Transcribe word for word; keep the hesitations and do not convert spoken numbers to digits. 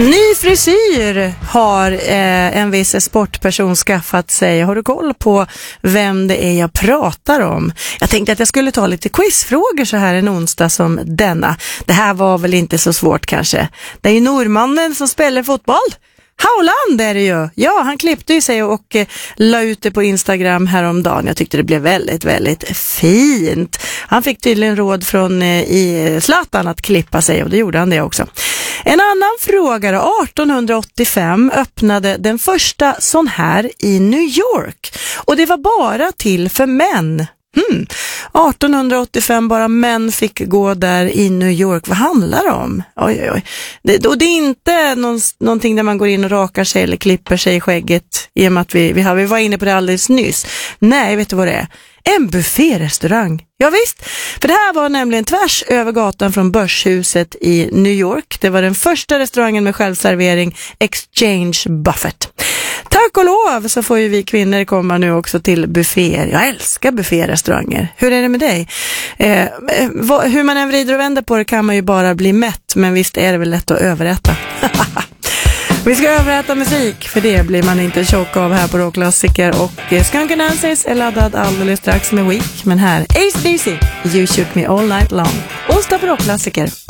Ny frisyr har eh, en viss sportperson skaffat sig. Har du koll på vem det är jag pratar om? Jag tänkte att jag skulle ta lite quizfrågor så här en onsdag som denna. Det här var väl inte så svårt kanske. Det är ju norrmannen som spelar fotboll. Haaland är det ju. Ja, han klippte ju sig och eh, la ut det på Instagram häromdagen. Jag tyckte det blev väldigt, väldigt fint. Han fick tydligen råd från eh, i Zlatan att klippa sig och det gjorde han det också. En annan fråga då. arton åttiofem öppnade den första sån här i New York. Och det var bara till för män. Hmm. arton åttiofem bara män fick gå där i New York. Vad handlar det om? Oj, oj, oj. Det, och det är inte någon, någonting där man går in och rakar sig eller klipper sig i skägget i och med att vi, vi, har, vi var inne på det alldeles nyss. Nej, vet du vad det är? En bufférestaurang. Ja visst, för det här var nämligen tvärs över gatan från Börshuset i New York. Det var den första restaurangen med självservering, Exchange Buffet. Tack och lov så får ju vi kvinnor komma nu också till bufféer. Jag älskar bufférestauranger. Hur är det med dig? Eh, vad, hur man än vrider och vänder på det kan man ju bara bli mätt, men visst är det väl lätt att överäta. Vi ska överäta musik, för det blir man inte tjock av här på Rockklassiker. Och Skunk Anansis är laddad alldeles strax med Week. Men här, A C D C, You Shook Me All Night Long. Onsdag på Rockklassiker.